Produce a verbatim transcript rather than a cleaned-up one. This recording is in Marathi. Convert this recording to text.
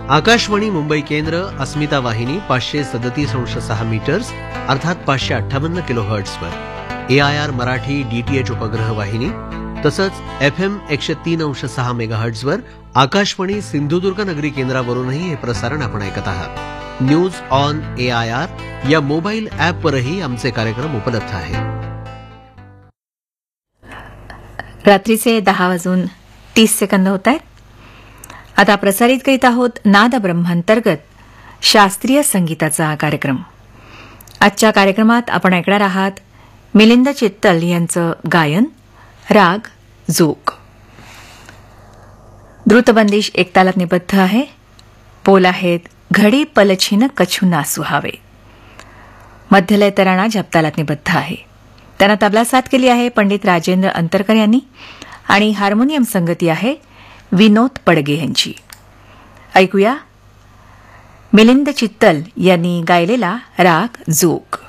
आकाशवाणी मुंबई केंद्र अस्मिता वाहिनी पाचशे सदतीस अंश सहा मीटर्स अर्थात पाचशे अठ्ठावन्न kilo हर्ट्सवर, A I R Marathi DTH उपग्रह वाहिनी तसंच एफ एम एकशे तीन अंश सहा मेगा हर्ट्सवर आकाशवाणी सिंधुदुर्ग नगरी केंद्रावरूनही हे प्रसारण आपण ऐकत आहात. News on A I R या मोबाईल ॲपवरही आमचे कार्यक्रम उपलब्ध आहेत. रात्रीचे दहा वाजून तीस सेकंद होत आहेत. आता प्रसारित करीत आहोत नाद ब्रह्मांतर्गत शास्त्रीय संगीताचा कार्यक्रम. आजच्या कार्यक्रमात आपण ऐकणार आहात मिलिंद चित्तल यांचं गायन, राग जोग. द्रुतबंदिश एक तालात निबद्ध आहे. बोल आहेत घडी पलछिन कछु ना सुहावे. मध्यलय तराणा जपतालात निबद्ध आहे. त्यांना तबला साथ केली आहे पंडित राजेंद्र अंतरकर यांनी आणि हार्मोनियम संगती आहे विनोद पडगे यांची. ऐकूया मिलिंद चित्तल यांनी गायलेला राग जोग.